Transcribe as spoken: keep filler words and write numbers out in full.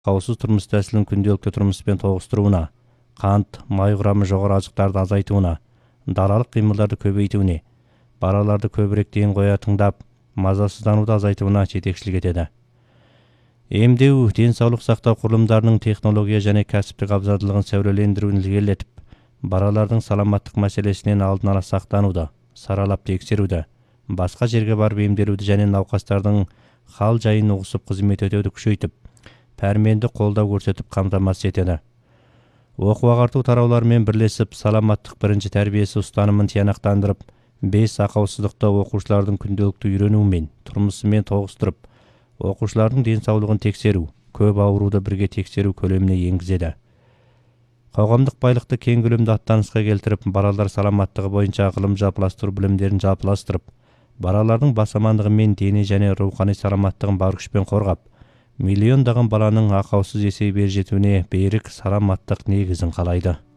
каусуз турмуш тәсилин күндөлүктүү турмуш менен тогуштурууна, кант, май курамы жогору ажыктарды азайтууна, даралык кыймылдарды көбөйтүүнү, бараларды көбүрөөк ден коя тыңдап, мазасызданууду азайтууна жетекчилик этеди. Эмдөө, ден соолук сактоо курулумдарынын технология жана кәсиптик абзалдылыгын сөбүрөлөндүрүүнү илгерилетип, баралардын саламаттык маселесинин алдын ала сактанууда, саралап текшерүүдө, башка жерге барып эмделүүдү жана навкастардын хал жайын угушуп кызмет өтөөдү күчөйтүп, пәрмендик колдоо көрсөтүп камтамасыз этеди. Окуу агартуу тараалары менен бирлешип, саламаттык биринчи тарбияси устанымын тыянактандырып, беш сакаусуздукта окуучулардын күндөлүктүү үйрөнүү менен, турмушу менен тогуштуруп, окуучулардын ден соолугун текшерүү, көп оорууда бирге текшерүү көлөмүнө энгизеди. Коомдук байлыкты кең көлөмдө аттанышка келтирип, баралдар саламаттыгы боюнча гылым жалпылаштыруу билимдерин жалпылаштырып, баралардын басамандыгы менен дене жана руханий саламаттыгын бар күч менен коргап, миллиондогон баланын акаусуз эсеби эр жетүүнү берик саламаттык негизин каалайды.